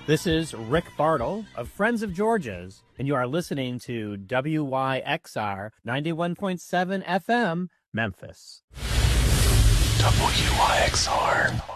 This is Rick Bartle of Friends of Georgia's, and you are listening to WYXR 91.7 FM, Memphis. WYXR.